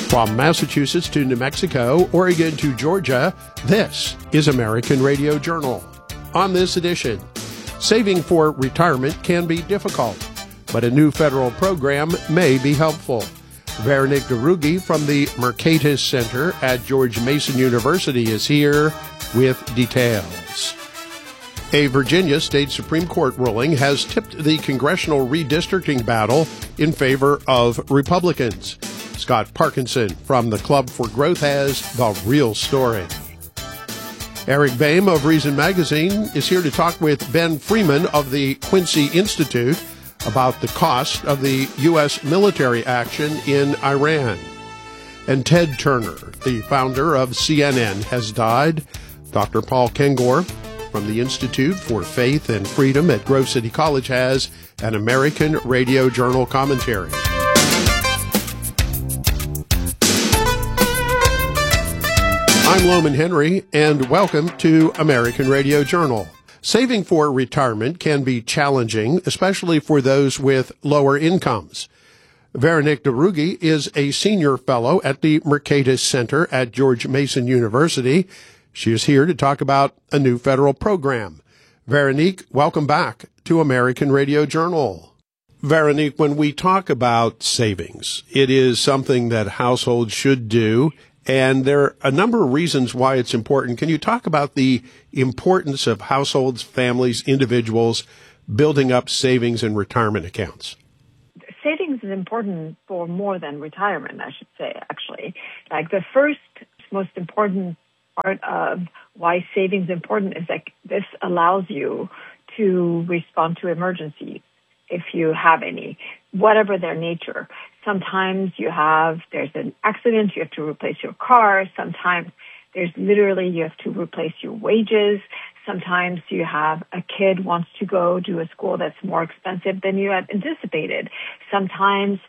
From Massachusetts to New Mexico, Oregon to Georgia, this is American Radio Journal. On this edition, saving for retirement can be difficult, but a new federal program may be helpful. Veronique Derugy from the Mercatus Center at George Mason University is here with details. A Virginia State Supreme Court ruling has tipped the congressional redistricting battle in favor of Republicans. Scott Parkinson from the Club for Growth has the real story. Eric Boehm of Reason Magazine is here to talk with Ben Freeman of the Quincy Institute about the cost of the U.S. military action in Iran. And Ted Turner, the founder of CNN, has died. Dr. Paul Kengor from the Institute for Faith and Freedom at Grove City College has an American Radio Journal commentary. I'm Loman Henry, and welcome to American Radio Journal. Saving for retirement can be challenging, especially for those with lower incomes. Veronique Derugy is a senior fellow at the Mercatus Center at George Mason University. She is here to talk about a new federal program. Veronique, welcome back to American Radio Journal. Veronique, when we talk about savings, it is something that households should do. And there are a number of reasons why it's important. Can you talk about the importance of households, families, individuals building up savings and retirement accounts? Savings is important for more than retirement, I should say, actually. Like the first most important part of why savings is important is that this allows you to respond to emergencies if you have any, whatever their nature. Sometimes there's an accident, you have to replace your car. Sometimes you have to replace your wages. Sometimes you have a kid wants to go to a school that's more expensive than you had anticipated. Sometimes,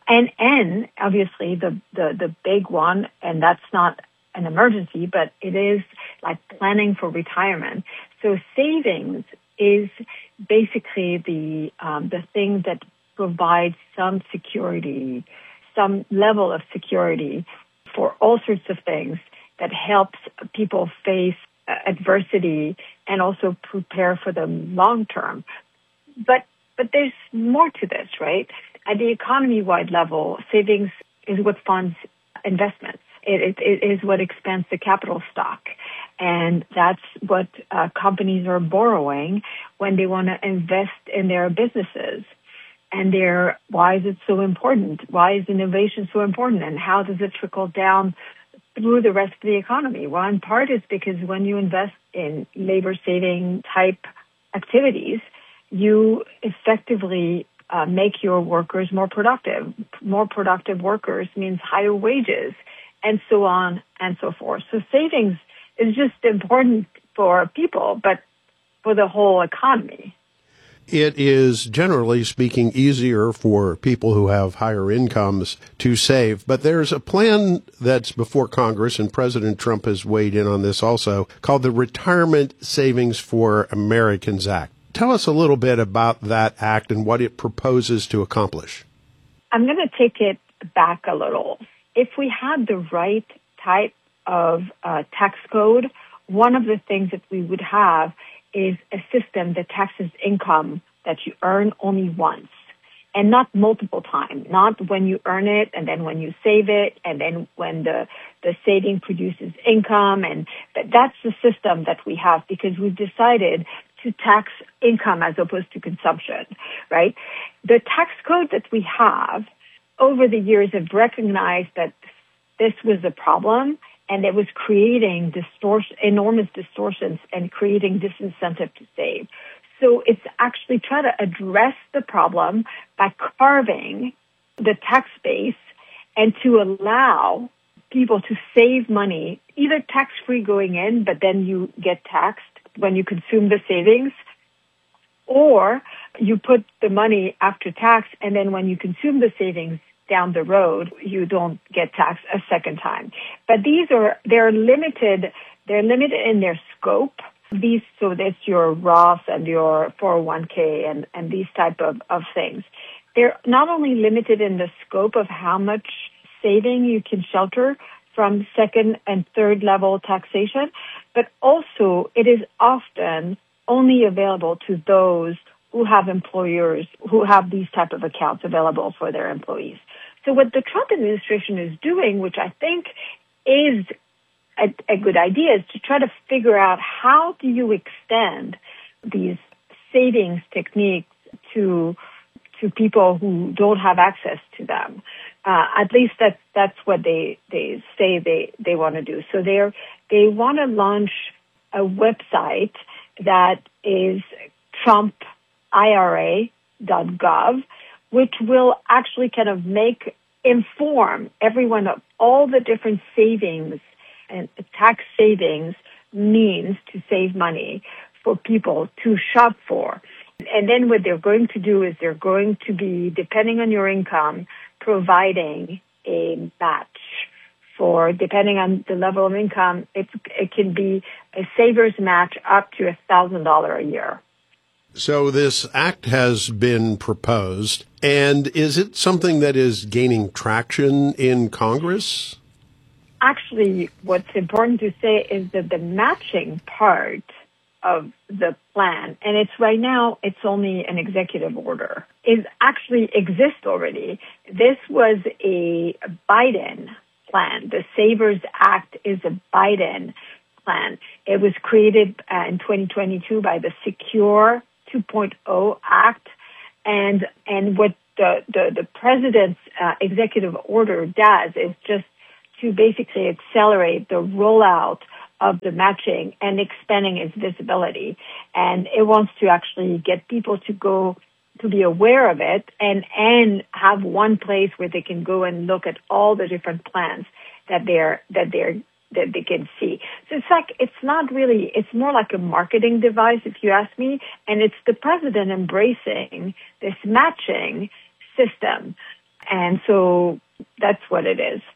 and obviously the big one, and that's not an emergency, but it is like planning for retirement. So savings is basically the thing that provides some security, some level of security for all sorts of things that helps people face adversity and also prepare for the long term. But there's more to this, right? At the economy-wide level, savings is what funds investments. It is what expands the capital stock. And that's what companies are borrowing when they want to invest in their businesses. And why is it so important? Why is innovation so important? And how does it trickle down through the rest of the economy? Well, in part it's because when you invest in labor-saving type activities, you effectively make your workers more productive. More productive workers means higher wages, and so on and so forth. So savings is just important for people, but for the whole economy. It is, generally speaking, easier for people who have higher incomes to save. But there's a plan that's before Congress, and President Trump has weighed in on this also, called the Retirement Savings for Americans Act. Tell us a little bit about that act and what it proposes to accomplish. I'm going to take it back a little. If we had the right type of tax code, one of the things that we would have is a system that taxes income that you earn only once and not multiple times, not when you earn it and then when you save it and then when the saving produces income. And that's the system that we have because we've decided to tax income as opposed to consumption, right? The tax code that we have over the years have recognized that this was a problem and it was creating enormous distortions and creating disincentive to save. So it's actually trying to address the problem by carving the tax base and to allow people to save money, either tax-free going in, but then you get taxed when you consume the savings, or you put the money after tax, and then when you consume the savings down the road, you don't get taxed a second time. But they're limited in their scope. So that's your Roth and your 401k and these type of things. They're not only limited in the scope of how much saving you can shelter from second and third level taxation, but also it is often only available to those who have employers who have these type of accounts available for their employees. So what the Trump administration is doing, which I think is a good idea, is to try to figure out how do you extend these savings techniques to people who don't have access to them. At least that's what they say they want to do. So they want to launch a website that is TrumpIRA.gov, which will actually kind of inform everyone of all the different savings and tax savings means to save money for people to shop for. And then what they're going to do is they're going to be, depending on your income, providing a match for, depending on the level of income, it can be a saver's match up to $1,000 a year. So this act has been proposed, and is it something that is gaining traction in Congress? Actually, what's important to say is that the matching part of the plan, and it's right now, it's only an executive order, is actually exists already. This was a Biden plan. The Savers Act is a Biden plan. It was created in 2022 by the Secure 2.0 Act, and what the president's executive order does is just to basically accelerate the rollout of the matching and expanding its visibility. And it wants to actually get people to be aware of it and have one place where they can go and look at all the different plans that they can see. So it's more like a marketing device, if you ask me, and it's the president embracing this matching system. And so that's what it is.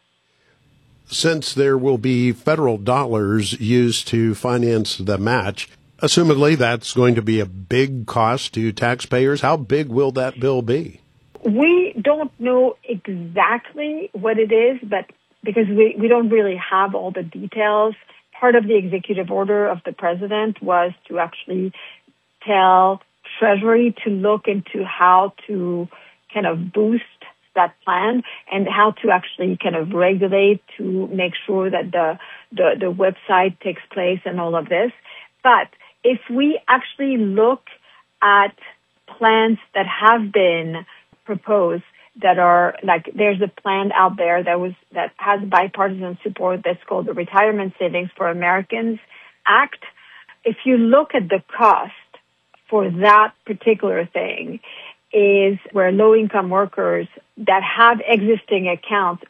Since there will be federal dollars used to finance the match, assumedly that's going to be a big cost to taxpayers. How big will that bill be? We don't know exactly what it is, but because we don't really have all the details, part of the executive order of the president was to actually tell Treasury to look into how to kind of boost that plan and how to actually kind of regulate to make sure that the website takes place and all of this. But if we actually look at plans that have been proposed that are like, there's a plan out there that has bipartisan support that's called the Retirement Savings for Americans Act. If you look at the cost for that particular thing, is where low-income workers that have existing accounts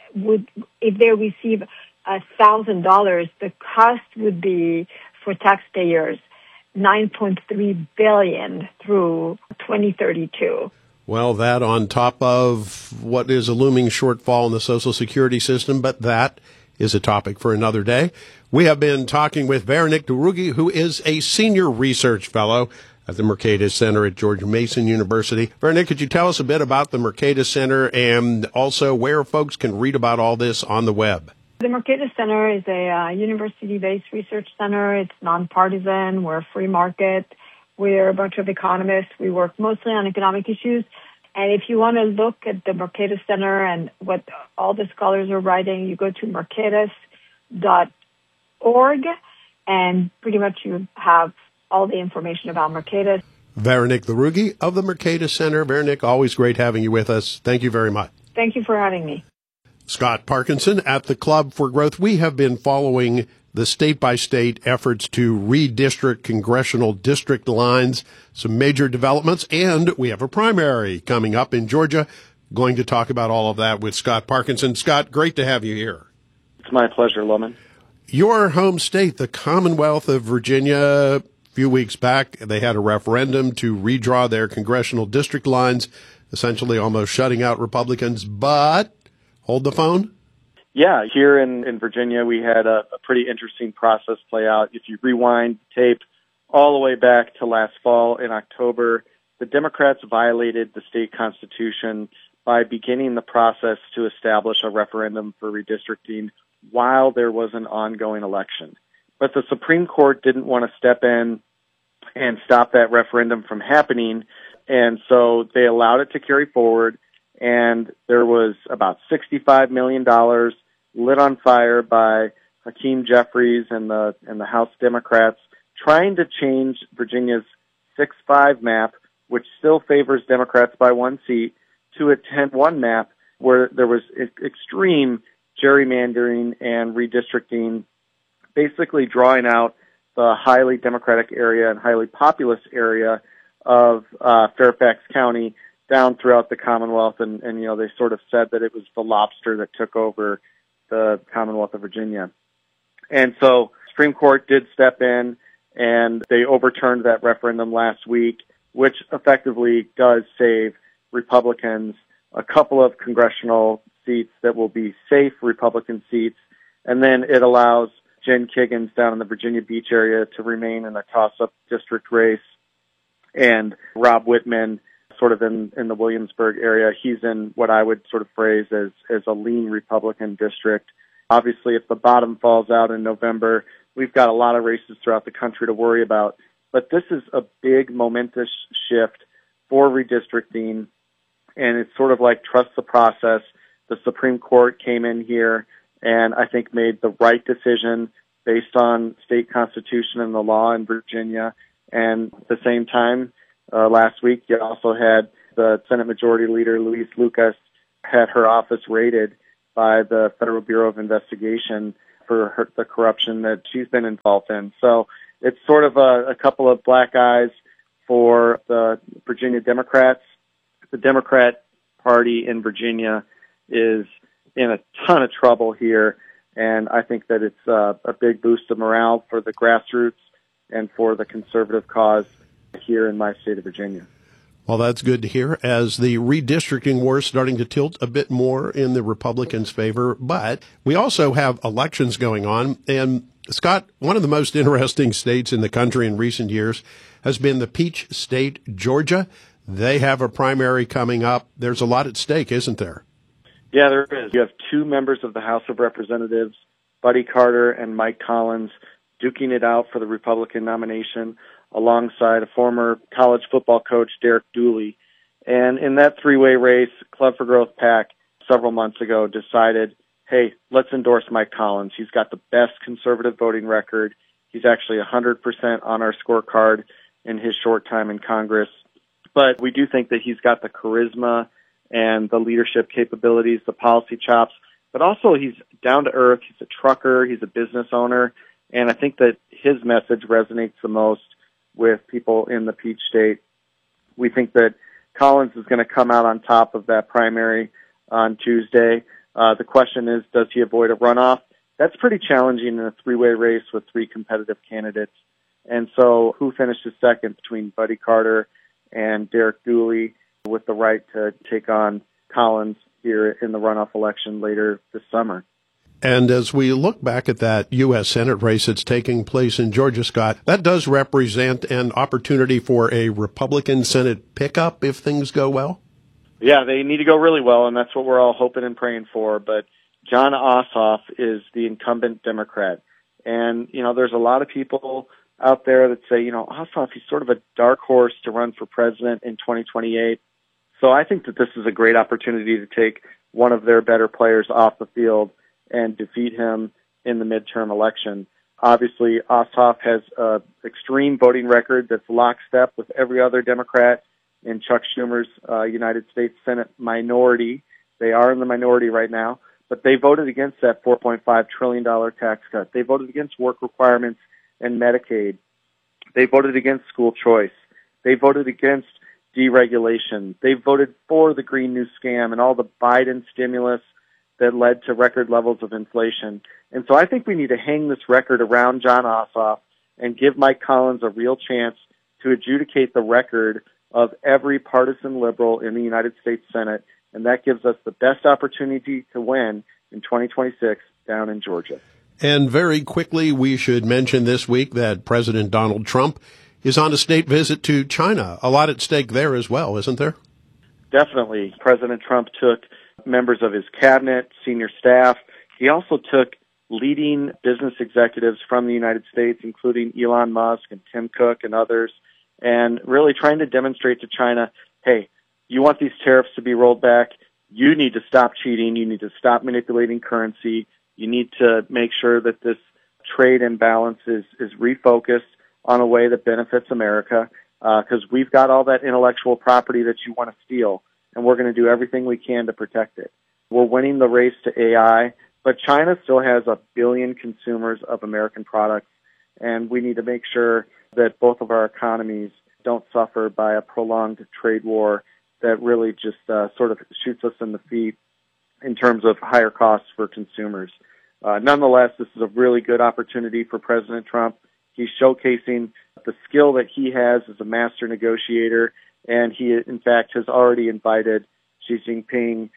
if they receive $1,000, the cost would be for taxpayers $9.3 billion through 2032. Well, that on top of what is a looming shortfall in the Social Security system, but that is a topic for another day. We have been talking with Veronique Drougi, who is a senior research fellow at the Mercatus Center at George Mason University. Veronique, could you tell us a bit about the Mercatus Center and also where folks can read about all this on the web? The Mercatus Center is a university-based research center. It's nonpartisan. We're a free market. We're a bunch of economists. We work mostly on economic issues. And if you want to look at the Mercatus Center and what all the scholars are writing, you go to mercatus.org, and pretty much you have all the information about Mercatus. Veronique Drougi of the Mercatus Center. Veronique, always great having you with us. Thank you very much. Thank you for having me. Scott Parkinson at the Club for Growth. We have been following the state-by-state efforts to redistrict congressional district lines, some major developments, and we have a primary coming up in Georgia. Going to talk about all of that with Scott Parkinson. Scott, great to have you here. It's my pleasure, Loman. Your home state, the Commonwealth of Virginia, a few weeks back, they had a referendum to redraw their congressional district lines, essentially almost shutting out Republicans, but hold the phone. Yeah, here in Virginia, we had a pretty interesting process play out. If you rewind the tape all the way back to last fall in October, the Democrats violated the state constitution by beginning the process to establish a referendum for redistricting while there was an ongoing election. But the Supreme Court didn't want to step in and stop that referendum from happening, and so they allowed it to carry forward, and there was about $65 million lit on fire by Hakeem Jeffries and the House Democrats trying to change Virginia's 6-5 map, which still favors Democrats by one seat, to a 10-1 map where there was extreme gerrymandering and redistricting, basically drawing out the highly Democratic area and highly populous area of Fairfax County down throughout the Commonwealth. And they sort of said that it was the lobster that took over the Commonwealth of Virginia. And so Supreme Court did step in, and they overturned that referendum last week, which effectively does save Republicans a couple of congressional seats that will be safe Republican seats, and then it allows Jen Kiggins down in the Virginia Beach area to remain in a toss-up district race, and Rob Whitman sort of in the Williamsburg area. He's in what I would sort of phrase as a lean Republican district. Obviously, if the bottom falls out in November, we've got a lot of races throughout the country to worry about. But this is a big, momentous shift for redistricting, and it's sort of like trust the process. The Supreme Court came in here and I think made the right decision based on state constitution and the law in Virginia. And at the same time, last week, you also had the Senate Majority Leader, Louise Lucas, had her office raided by the Federal Bureau of Investigation for the corruption that she's been involved in. So it's sort of a couple of black eyes for the Virginia Democrats. The Democrat Party in Virginia is in a ton of trouble here, and I think that it's a big boost of morale for the grassroots and for the conservative cause here in my state of Virginia. Well, that's good to hear, as the redistricting war is starting to tilt a bit more in the Republicans' favor. But we also have elections going on. And, Scott, one of the most interesting states in the country in recent years has been the Peach State, Georgia. They have a primary coming up. There's a lot at stake, isn't there? Yeah, there is. You have two members of the House of Representatives, Buddy Carter and Mike Collins, duking it out for the Republican nomination, alongside a former college football coach, Derek Dooley. And in that three-way race, Club for Growth PAC several months ago decided, hey, let's endorse Mike Collins. He's got the best conservative voting record. He's actually 100% on our scorecard in his short time in Congress. But we do think that he's got the charisma and the leadership capabilities, the policy chops, but also he's down to earth. He's a trucker. He's a business owner. And I think that his message resonates the most with people in the Peach State. We think that Collins is going to come out on top of that primary on Tuesday. The question is, does he avoid a runoff? That's pretty challenging in a three-way race with three competitive candidates. And so who finishes second between Buddy Carter and Derek Dooley with the right to take on Collins here in the runoff election later this summer? And as we look back at that U.S. Senate race that's taking place in Georgia, Scott, that does represent an opportunity for a Republican Senate pickup if things go well? Yeah, they need to go really well, and that's what we're all hoping and praying for. But Jon Ossoff is the incumbent Democrat. And, there's a lot of people out there that say, Ossoff, he's sort of a dark horse to run for president in 2028. So I think that this is a great opportunity to take one of their better players off the field and defeat him in the midterm election. Obviously, Ossoff has an extreme voting record that's lockstep with every other Democrat in Chuck Schumer's United States Senate minority. They are in the minority right now, but they voted against that $4.5 trillion tax cut. They voted against work requirements and Medicaid. They voted against school choice. They voted against deregulation. They voted for the Green New Scam and all the Biden stimulus that led to record levels of inflation. And so I think we need to hang this record around Jon Ossoff and give Mike Collins a real chance to adjudicate the record of every partisan liberal in the United States Senate, and that gives us the best opportunity to win in 2026 down in Georgia. And very quickly, we should mention this week that President Donald Trump is on a state visit to China. A lot at stake there as well, isn't there? definitely, President Trump took members of his cabinet, senior staff. He also took leading business executives from the United States, including Elon Musk and Tim Cook and others, and really trying to demonstrate to China, hey, you want these tariffs to be rolled back, you need to stop cheating, you need to stop manipulating currency, you need to make sure that this trade imbalance is refocused on a way that benefits America, because we've got all that intellectual property that you want to steal, and we're going to do everything we can to protect it. We're winning the race to AI, but China still has 1 billion consumers of American products, and we need to make sure that both of our economies don't suffer by a prolonged trade war that really just sort of shoots us in the feet in terms of higher costs for consumers. Nonetheless, this is a really good opportunity for President Trump. He's showcasing the skill that he has as a master negotiator, and he, in fact, has already invited Xi Jinping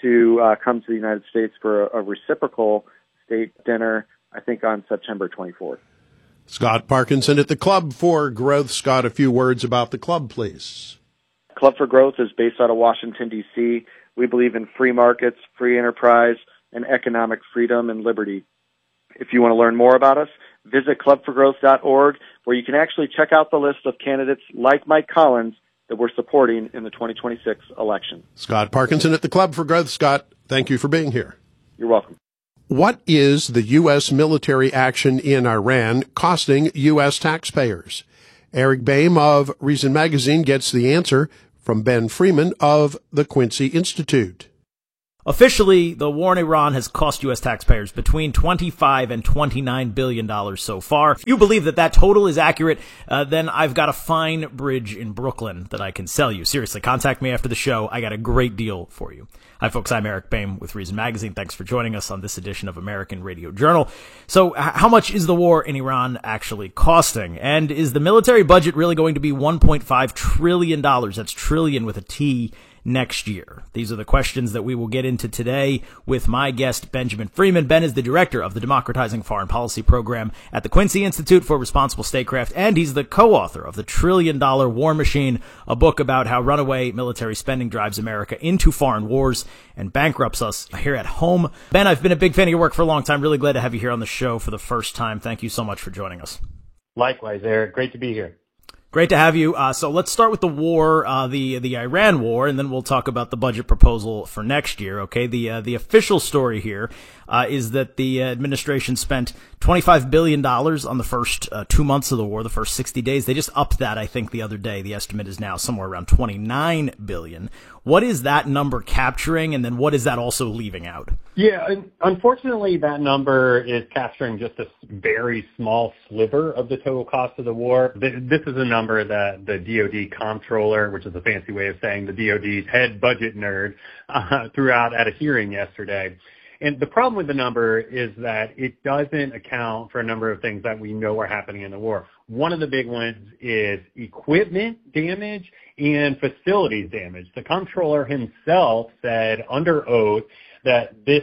to come to the United States for a reciprocal state dinner, I think on September 24th. Scott Parkinson at the Club for Growth. Scott, a few words about the club, please. Club for Growth is based out of Washington, D.C. We believe in free markets, free enterprise, and economic freedom and liberty. If you want to learn more about us, visit clubforgrowth.org, where you can actually check out the list of candidates like Mike Collins that we're supporting in the 2026 election. Scott Parkinson at the Club for Growth. Scott, thank you for being here. You're welcome. What is the U.S. military action in Iran costing U.S. taxpayers? Eric Boehm of Reason Magazine gets the answer from Ben Freeman of the Quincy Institute. Officially, the war in Iran has cost U.S. taxpayers between $25 and $29 billion so far. If you believe that total is accurate, then I've got a fine bridge in Brooklyn that I can sell you. Seriously, contact me after the show. I got a great deal for you. Hi, folks. I'm Eric Boehm with Reason Magazine. Thanks for joining us on this edition of American Radio Journal. So, how much is the war in Iran actually costing? And is the military budget really going to be $1.5 trillion? That's trillion with a T. Next year? These are the questions that we will get into today with my guest, Benjamin Freeman. Ben is the director of the Democratizing Foreign Policy program at the Quincy Institute for Responsible Statecraft, and he's the co-author of The $1 Trillion War Machine, a book about how runaway military spending drives America into foreign wars and bankrupts us here at home. Ben, I've been a big fan of your work for a long time. Really glad to have you here on the show for the first time. Thank you so much for joining us. Likewise, Eric. Great to be here. Great to have you. So let's start with the war, the Iran war, and then we'll talk about the budget proposal for next year. Okay. The official story here, is that the administration spent $25 billion on the first 2 months of the war, the first 60 days. They just upped that, I think, the other day. The estimate is now somewhere around $29 billion. What is that number capturing, and then what is that also leaving out? Yeah, unfortunately, that number is capturing just a very small sliver of the total cost of the war. This is a number that the DoD comptroller, which is a fancy way of saying the DoD's head budget nerd, threw out at a hearing yesterday. And the problem with the number is that it doesn't account for a number of things that we know are happening in the war. One of the big ones is equipment damage and facilities damage. The comptroller himself said under oath that this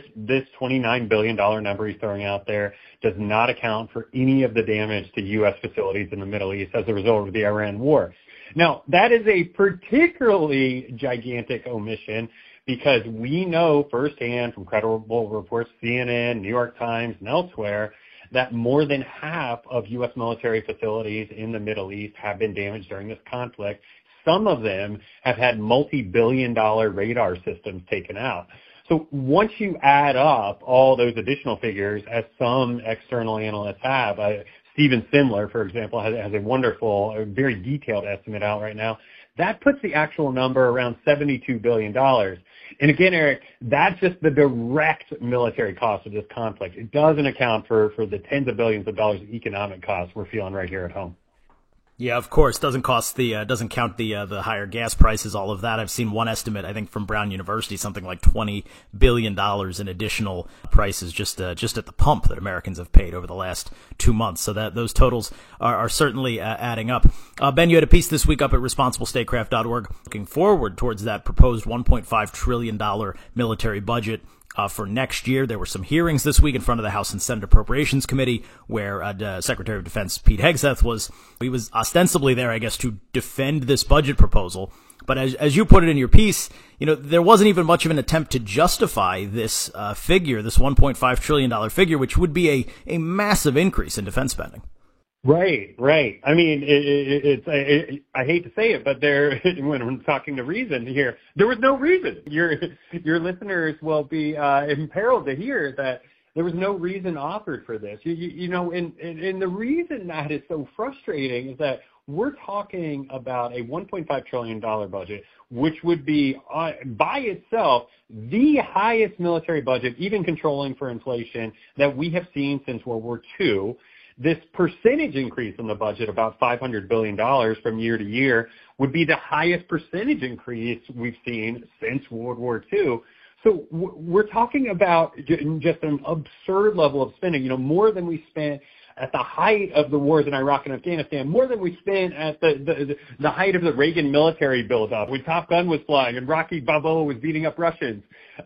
$29 billion number he's throwing out there does not account for any of the damage to U.S. facilities in the Middle East as a result of the Iran war. Now, that is a particularly gigantic omission, because we know firsthand from credible reports, CNN, New York Times, and elsewhere, that more than half of U.S. military facilities in the Middle East have been damaged during this conflict. Some of them have had multi-billion-dollar radar systems taken out. So once you add up all those additional figures, as some external analysts have, Stephen Simler, for example, has a wonderful, very detailed estimate out right now, that puts the actual number around $72 billion. And again, Eric, that's just the direct military cost of this conflict. It doesn't account for the tens of billions of dollars of economic costs we're feeling right here at home. Yeah, of course. Doesn't count the higher gas prices, all of that. I've seen one estimate, I think, from Brown University, something like $20 billion in additional prices just at the pump that Americans have paid over the last 2 months. So that those totals are certainly adding up. Ben, you had a piece this week up at responsiblestatecraft.org looking forward towards that proposed $1.5 trillion military budget. For next year. There were some hearings this week in front of the House and Senate Appropriations Committee where Secretary of Defense Pete Hegseth was ostensibly there, I guess, to defend this budget proposal. But as you put it in your piece, there wasn't even much of an attempt to justify this figure, this $1.5 trillion figure, which would be a massive increase in defense spending. Right. I mean, I hate to say it, but when I'm talking to reason here, there was no reason. Your listeners will be imperiled to hear that there was no reason offered for this. And the reason that is so frustrating is that we're talking about a $1.5 trillion budget, which would be by itself the highest military budget, even controlling for inflation, that we have seen since World War II. This percentage increase in the budget, about $500 billion from year to year, would be the highest percentage increase we've seen since World War II. So we're talking about just an absurd level of spending, more than we spent at the height of the wars in Iraq and Afghanistan, more than we spent at the height of the Reagan military buildup, when Top Gun was flying and Rocky Balboa was beating up Russians.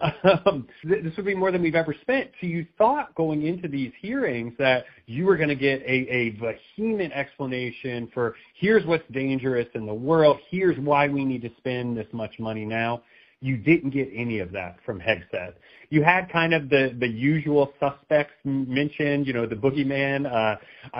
This would be more than we've ever spent. So you thought going into these hearings that you were going to get a vehement explanation for here's what's dangerous in the world, here's why we need to spend this much money now. You didn't get any of that from Hegseth. You had kind of the usual suspects mentioned, the boogeyman,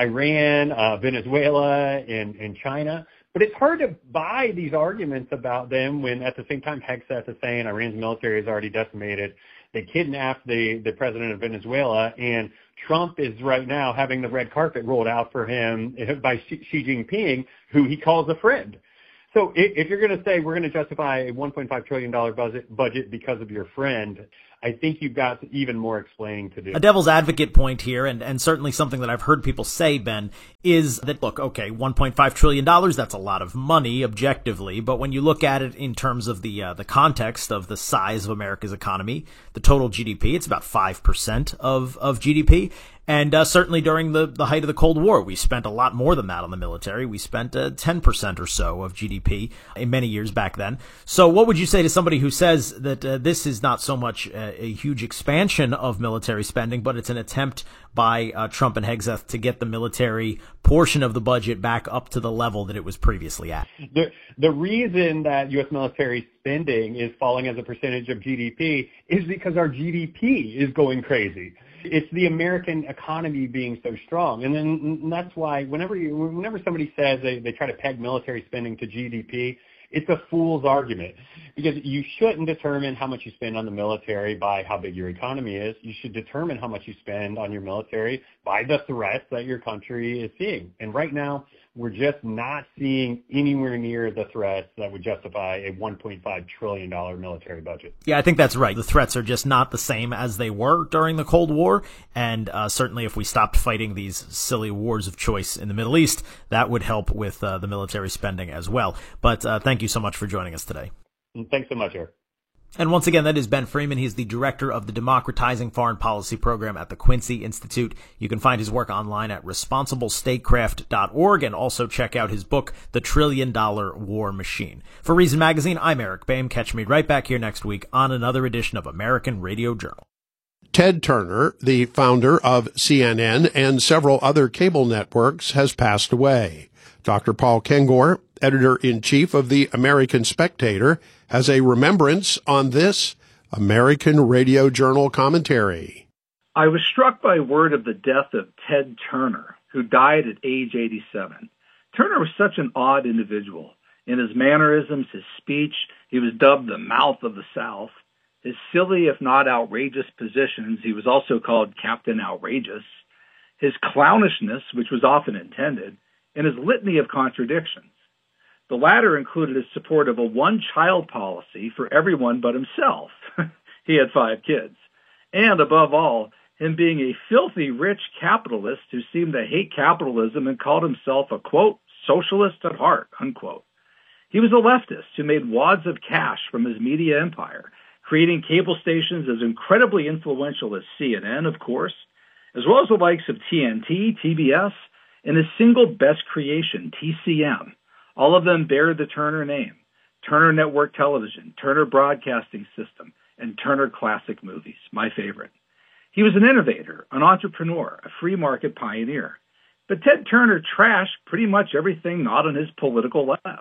Iran, Venezuela, and China. But it's hard to buy these arguments about them when at the same time Hegseth is saying Iran's military is already decimated. They kidnapped the president of Venezuela, and Trump is right now having the red carpet rolled out for him by Xi Jinping, who he calls a friend. So if you're going to say we're going to justify a $1.5 trillion budget because of your friend, I think you've got even more explaining to do. A devil's advocate point here, and certainly something that I've heard people say, Ben, is that, look, okay, $1.5 trillion, that's a lot of money objectively, but when you look at it in terms of the context of the size of America's economy, the total GDP, it's about 5% of GDP. And certainly during the height of the Cold War, we spent a lot more than that on the military. We spent 10% or so of GDP in many years back then. So what would you say to somebody who says that this is not so much a huge expansion of military spending, but it's an attempt by Trump and Hegseth to get the military portion of the budget back up to the level that it was previously at? The reason that U.S. military spending is falling as a percentage of GDP is because our GDP is going crazy. It's the American economy being so strong. And that's why whenever somebody says they try to peg military spending to GDP, it's a fool's argument, because you shouldn't determine how much you spend on the military by how big your economy is. You should determine how much you spend on your military by the threats that your country is seeing. And right now, we're just not seeing anywhere near the threats that would justify a $1.5 trillion military budget. Yeah, I think that's right. The threats are just not the same as they were during the Cold War. And certainly if we stopped fighting these silly wars of choice in the Middle East, that would help with the military spending as well. But thank you so much for joining us today. Thanks so much, Eric. And once again, that is Ben Freeman. He's the director of the Democratizing Foreign Policy program at the Quincy Institute. You can find his work online at responsiblestatecraft.org and also check out his book, The $1 Trillion War Machine. For Reason Magazine, I'm Eric Boehm. Catch me right back here next week on another edition of American Radio Journal. Ted Turner, the founder of CNN and several other cable networks, has passed away. Dr. Paul Kengor, editor-in-chief of the American Spectator, has a remembrance on this American Radio Journal commentary. I was struck by word of the death of Ted Turner, who died at age 87. Turner was such an odd individual. In his mannerisms, his speech, he was dubbed the mouth of the South. His silly, if not outrageous positions, he was also called Captain Outrageous. His clownishness, which was often intended, and his litany of contradictions. The latter included his support of a one-child policy for everyone but himself. He had 5 kids. And above all, him being a filthy rich capitalist who seemed to hate capitalism and called himself a, quote, socialist at heart, unquote. He was a leftist who made wads of cash from his media empire, creating cable stations as incredibly influential as CNN, of course, as well as the likes of TNT, TBS, and his single best creation, TCM. All of them bear the Turner name: Turner Network Television, Turner Broadcasting System, and Turner Classic Movies, my favorite. He was an innovator, an entrepreneur, a free market pioneer. But Ted Turner trashed pretty much everything not on his political left.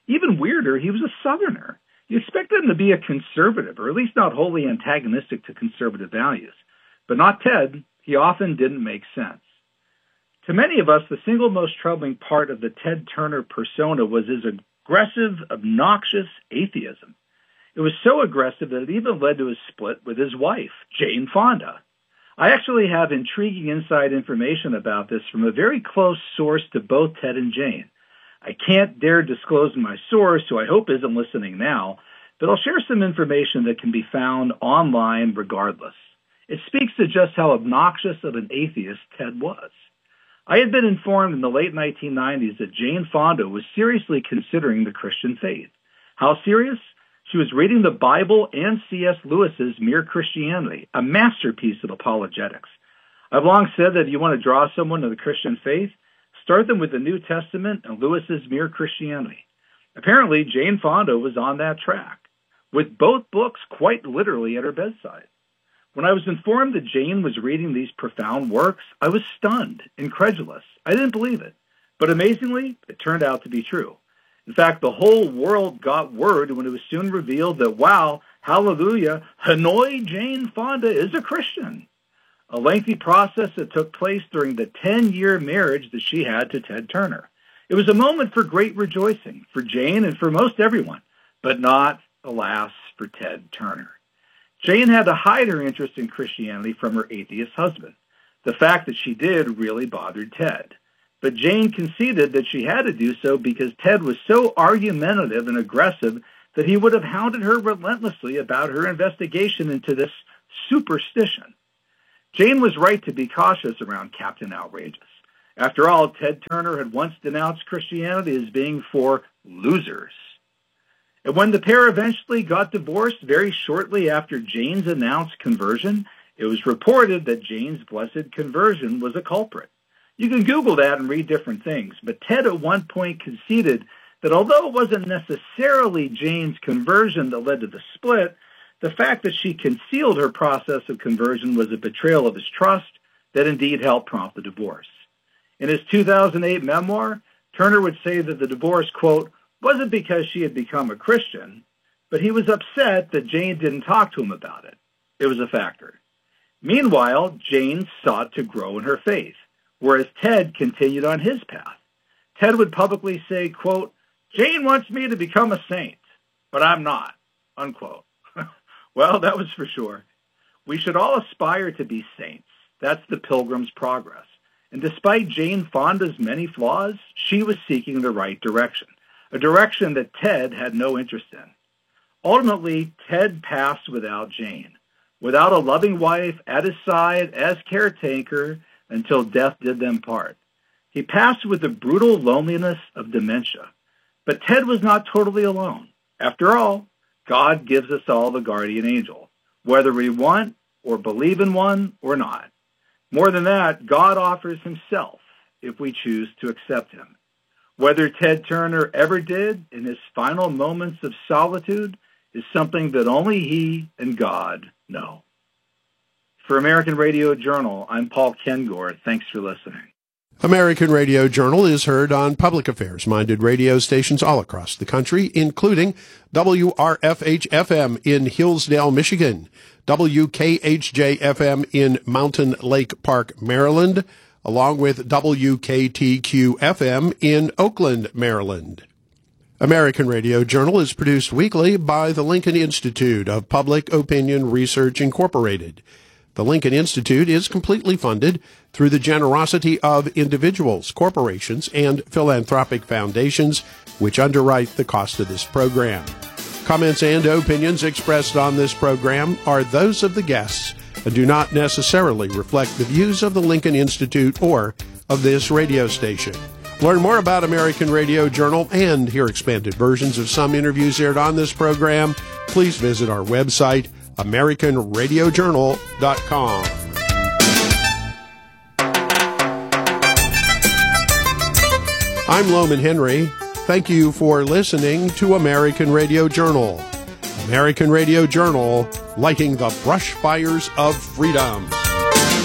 Even weirder, he was a Southerner. You expect him to be a conservative, or at least not wholly antagonistic to conservative values. But not Ted. He often didn't make sense. To many of us, the single most troubling part of the Ted Turner persona was his aggressive, obnoxious atheism. It was so aggressive that it even led to a split with his wife, Jane Fonda. I actually have intriguing inside information about this from a very close source to both Ted and Jane. I can't dare disclose my source, who I hope isn't listening now, but I'll share some information that can be found online regardless. It speaks to just how obnoxious of an atheist Ted was. I had been informed in the late 1990s that Jane Fonda was seriously considering the Christian faith. How serious? She was reading the Bible and C.S. Lewis's Mere Christianity, a masterpiece of apologetics. I've long said that if you want to draw someone to the Christian faith, start them with the New Testament and Lewis's Mere Christianity. Apparently, Jane Fonda was on that track, with both books quite literally at her bedside. When I was informed that Jane was reading these profound works, I was stunned, incredulous. I didn't believe it. But amazingly, it turned out to be true. In fact, the whole world got word when it was soon revealed that, wow, hallelujah, Hanoi Jane Fonda is a Christian. A lengthy process that took place during the 10-year marriage that she had to Ted Turner. It was a moment for great rejoicing for Jane and for most everyone, but not, alas, for Ted Turner. Jane had to hide her interest in Christianity from her atheist husband. The fact that she did really bothered Ted. But Jane conceded that she had to do so because Ted was so argumentative and aggressive that he would have hounded her relentlessly about her investigation into this superstition. Jane was right to be cautious around Captain Outrageous. After all, Ted Turner had once denounced Christianity as being for losers. And when the pair eventually got divorced very shortly after Jane's announced conversion, it was reported that Jane's blessed conversion was a culprit. You can Google that and read different things, but Ted at one point conceded that although it wasn't necessarily Jane's conversion that led to the split, the fact that she concealed her process of conversion was a betrayal of his trust that indeed helped prompt the divorce. In his 2008 memoir, Turner would say that the divorce, quote, wasn't because she had become a Christian, but he was upset that Jane didn't talk to him about it. It was a factor. Meanwhile, Jane sought to grow in her faith, whereas Ted continued on his path. Ted would publicly say, quote, Jane wants me to become a saint, but I'm not, unquote. Well, that was for sure. We should all aspire to be saints. That's the Pilgrim's Progress. And despite Jane Fonda's many flaws, she was seeking the right direction, a direction that Ted had no interest in. Ultimately, Ted passed without Jane, without a loving wife at his side as caretaker until death did them part. He passed with the brutal loneliness of dementia. But Ted was not totally alone. After all, God gives us all the guardian angel, whether we want or believe in one or not. More than that, God offers himself if we choose to accept him. Whether Ted Turner ever did in his final moments of solitude is something that only he and God know. For American Radio Journal, I'm Paul Kengor. Thanks for listening. American Radio Journal is heard on public affairs-minded radio stations all across the country, including WRFH-FM in Hillsdale, Michigan, WKHJ-FM in Mountain Lake Park, Maryland, along with WKTQ-FM in Oakland, Maryland. American Radio Journal is produced weekly by the Lincoln Institute of Public Opinion Research, Incorporated. The Lincoln Institute is completely funded through the generosity of individuals, corporations, and philanthropic foundations, which underwrite the cost of this program. Comments and opinions expressed on this program are those of the guests and do not necessarily reflect the views of the Lincoln Institute or of this radio station. Learn more about American Radio Journal and hear expanded versions of some interviews aired on this program. Please visit our website, AmericanRadioJournal.com. I'm Loman Henry. Thank you for listening to American Radio Journal. American Radio Journal, lighting the brush fires of freedom.